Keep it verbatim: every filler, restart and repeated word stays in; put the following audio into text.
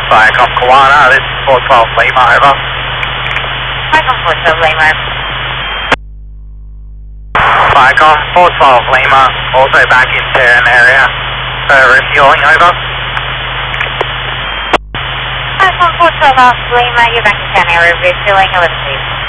Viacom Kiwana, this is four twelve Lima, over. Viacom four twelve Lima. Viacom four twelve Lima, also back into an area for refueling, over. Viacom four twelve Lima, you're back in town area, refueling, eleven please.